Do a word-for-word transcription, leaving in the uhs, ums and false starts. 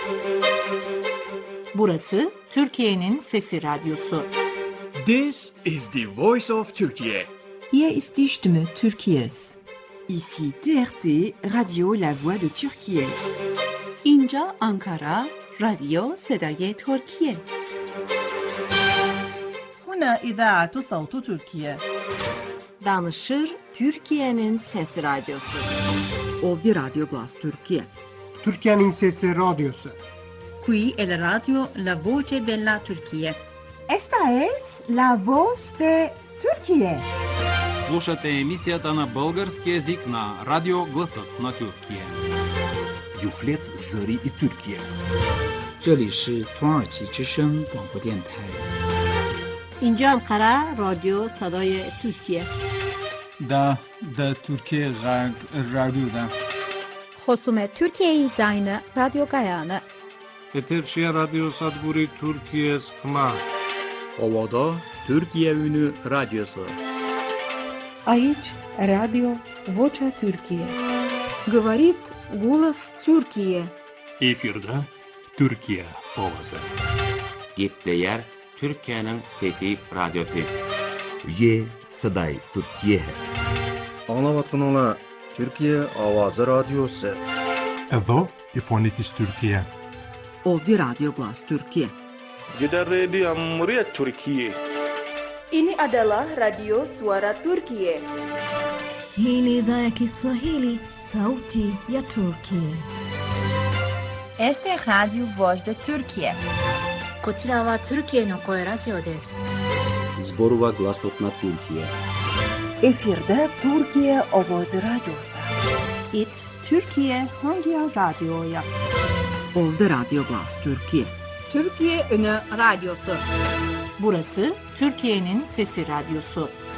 Burası Türkiye'nin Sesi Radyosu. This is the voice of Turkey. Hier ist die Stimme Türkiye's. Ici T R T, Radio La Voix de Türkiye. اینجا آنکارا، رادیو صدای ترکیه. هنا إذاعة صوت تركيا. Danışır Türkiye'nin Sesi Radyosu. Ovdje Radio Glas Türkiye. Türkiye'nin Sesi Radyosu. Qui è la radio La Voce della Turchia. Esta es La Voz de Turquie. Слушате емисията на български език на Радио Гласът на Тюркия. Юфлет Зари и Türkiye. 这里是土耳其之声广播电台。 اینجا انقره رادیو صدای ترکیه. دا دا ترکیه غرب رادیو دا. خصوم ترکیه زاین رادیو گایانه. Eterşehir Radyo Sadburi Türkiye Sıkma. Ovada Türkiye Ünü Radyosu. Aici Radio Vocea Türkiye. Говорит голос Türkiye. Efirde Türkiye ovası. Gitleyer Türkiye'nin Fethi Radyosu. Ye Saday Türkiye. Anlavatkanlar Türkiye Avazı Radyosu. Evo İfonitis Türkiye. Ovdje Radio Glas Türkiye. Gider Radio Muryat Türkiye. Ini adalah Radio Suara Turkiye. Hii ni idhaa ya Kiswahili, Sauti ya Turkiye. Este es Radio Voz de Turkiye. こちらはトルキエの声ラジオです。 Zborova Glasotna Türkiye. Efirde Türkiye Ovoz Radyosu. It Türkiye hangi radyoya? Ovdje Radio Glas Türkiye. Türkiye Ünü Radyosu. Burası Türkiye'nin Sesi Radyosu.